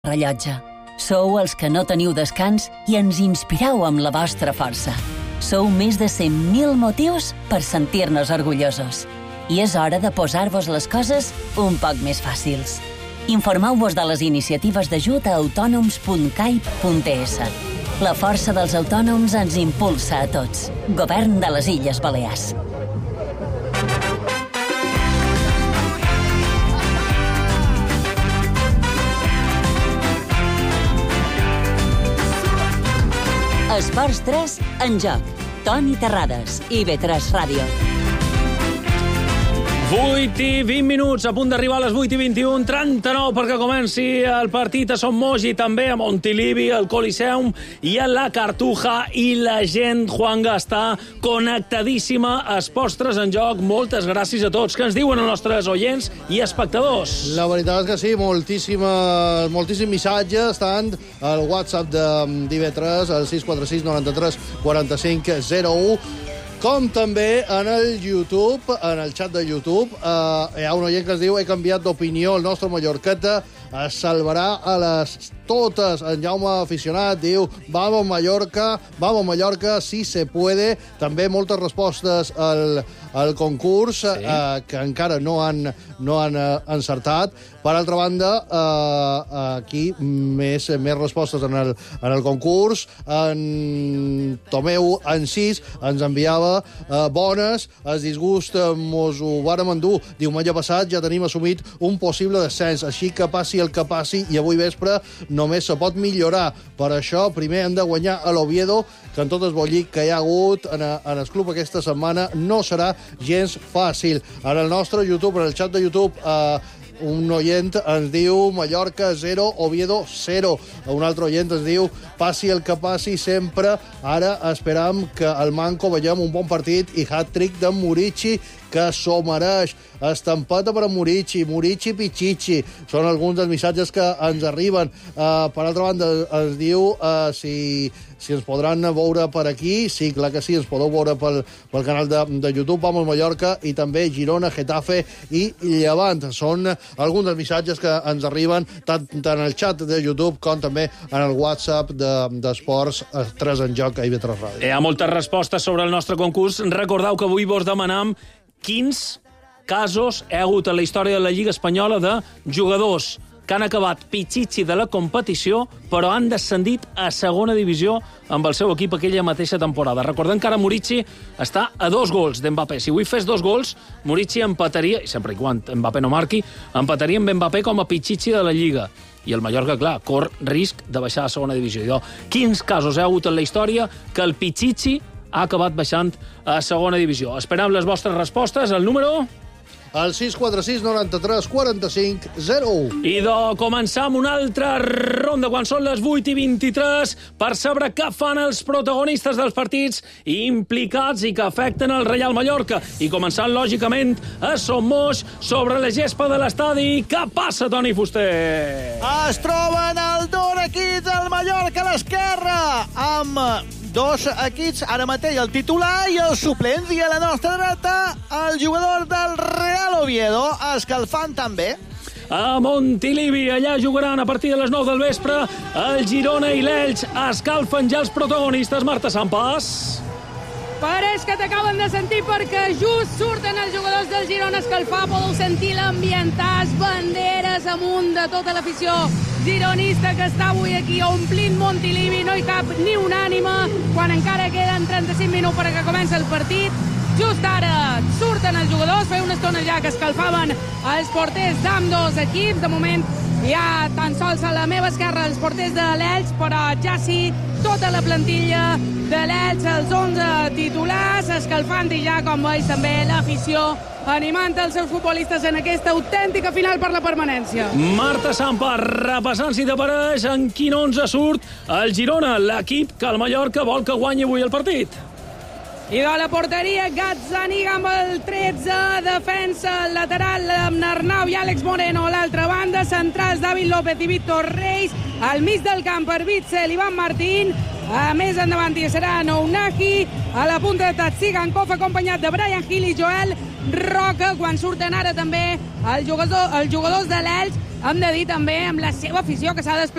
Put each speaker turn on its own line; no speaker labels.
rellotge. Sou els que no teniu descans i ens inspireu amb la vostra força. Sou més de 100.000 motius per sentir-nos orgullosos. I és hora de posar-vos les coses un poc més fàcils. Informeu-vos de les iniciatives d'ajut a autònoms.caip.es. La força dels autònoms ens impulsa a tots. Govern de les Illes Balears. Esports 3 en joc. Toni Terrades, IB3 Ràdio.
8 i 20 minuts, a punt d'arribar a les 8 i 21, 39 perquè comenci el partit a Son Moix i també a Montilivi, al Coliseum i a la Cartuja, i la gent, Juanga, està connectadíssima a Esports 3 en joc. Moltes gràcies a tots. Què ens diuen els nostres oients i espectadors?
La veritat és que sí, moltíssims missatges, tant al WhatsApp d'IB3, al 646 93 45 01, com també en el YouTube, en el xat de YouTube. Hi ha un oient que es diu: he canviat d'opinió, el nostre Mallorqueta es salvarà a les totes. En Jaume Aficionat diu: vamos Mallorca, si se puede. També moltes respostes al concurs, sí, que encara no han encertat. Per altra banda, aquí més respostes en el concurs. En Tomeu Encís ens enviava bones. El disgust mos ho vàrem endur diumenge passat, ja tenim assumit un possible descens, així que passi el que passi, i avui vespre només se pot millorar. Per això primer hem de guanyar a l'Oviedo, que en tot el bollic que hi ha hagut en el club aquesta setmana no serà gens fàcil. En el nostre YouTube, en el xat de YouTube, un oient ens diu Mallorca 0, Oviedo 0. Un altre oient ens diu: passi el que passi sempre, ara esperam que al Manco veiem un bon partit i hat-trick de Murici, que s'ho mereix. Estampata per a Murici Pichichi. Són alguns dels missatges que ens arriben. Per altra banda, ens diu si ens podran veure per aquí. Sí, clar que sí, ens podeu veure pel canal de YouTube Vamos Mallorca, i també Girona, Getafe i Llevant. Són alguns dels missatges que ens arriben tant en el xat de YouTube com també en el WhatsApp d'Esports 3 en joc a IB3 Ràdio.
Hi ha moltes respostes sobre el nostre concurs. Recordeu que avui vos demanam quins casos hi ha hagut a la història de la Lliga Espanyola de jugadors que han acabat pitxitxi de la competició però han descendit a segona divisió amb el seu equip aquella mateixa temporada. Recordem que ara Murici està a 2 gols d'Mbappé. Si avui fes 2 gols, Murici empataria, i sempre i quan Mbappé no marqui, empataria amb Mbappé com a pitxitxi de la Lliga. I el Mallorca, clar, cor risc de baixar a segona divisió. Quins casos hi ha hagut en la història que el pitxitxi ha acabat baixant a segona divisió? Esperem les vostres respostes. El número?
El 646 93 45 01.
I començar amb una altra ronda quan són les 8 i 23 per saber què fan els protagonistes dels partits implicats i que afecten el Reial Mallorca. I començant, lògicament, a Son Moix, sobre la gespa de l'estadi. Què passa, Toni Fuster?
Es troben el dos equips del Mallorca a l'esquerra, amb 2 equips, ara mateix el titular i el suplent, i a la nostra dreta el jugador del Real Oviedo, escalfant també.
A Montilivi, allà jugaran a partir de les 9 del vespre el Girona i l'Elx. Escalfen ja els protagonistes. Marta Sampas.
Pareix que t'acaben de sentir, perquè just surten els jugadors del Girona a escalfar. Podeu sentir l'ambientàs, banderes amunt de tota l'afició gironista que està avui aquí omplint Montilivi. No hi cap ni una ànima quan encara queden 35 minuts perquè comença el partit. Just ara surten els jugadors, feia una estona ja que escalfaven els porters d'ambdós equips. De moment hi ha tan sols a la meva esquerra els porters de l'Elx, però ja sí, tota la plantilla de l'Elx, els 11 titulars, escalfant, i ja, com veus, també l'afició animant els seus futbolistes en aquesta autèntica final per la permanència.
Marta Sampa, repassant si t'apareix en quin 11 surt el Girona, l'equip que el Mallorca vol que guanyi avui el partit.
I de la porteria, Gazzaniga amb el 13, defensa lateral amb Arnau i Àlex Moreno. A l'altra banda, centrals David López i Víctor Reis. Al mig del camp per Witzel, Ivan Martín. Més endavant hi serà Nounahi. A la punta de Tatsigankov, acompanyat de Brian Hill i Joel Roca. Quan surten ara també els jugadors de l'Elx, hem de dir també amb la seva afició que s'ha desplaçat